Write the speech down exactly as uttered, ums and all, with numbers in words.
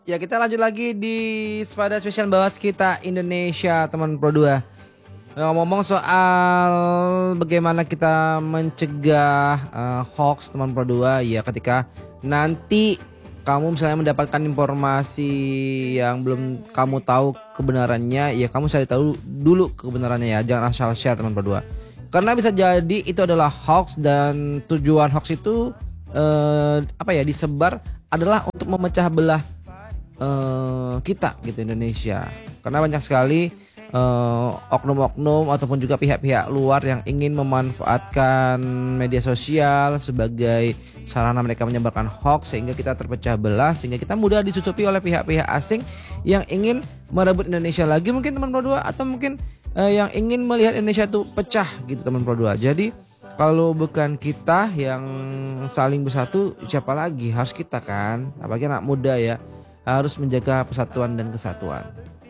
Ya, kita lanjut lagi di pada spesial bahas kita Indonesia teman Pro dua. Ngomong soal bagaimana kita mencegah uh, hoax teman Pro dua, ya ketika nanti kamu misalnya mendapatkan informasi yang belum kamu tahu kebenarannya, ya kamu cari tahu dulu kebenarannya ya, jangan asal share teman Pro dua. Karena bisa jadi itu adalah hoax dan tujuan hoax itu uh, apa ya disebar adalah untuk memecah belah uh, kita gitu Indonesia. Karena banyak sekali uh, oknum-oknum ataupun juga pihak-pihak luar yang ingin memanfaatkan media sosial sebagai sarana mereka menyebarkan hoax sehingga kita terpecah belah, sehingga kita mudah disusupi oleh pihak-pihak asing yang ingin merebut Indonesia lagi mungkin teman Pro dua, atau mungkin uh, yang ingin melihat Indonesia itu pecah gitu teman Pro dua. Jadi kalau bukan kita yang saling bersatu, siapa lagi? Harus kita kan, apalagi anak muda ya, harus menjaga persatuan dan kesatuan.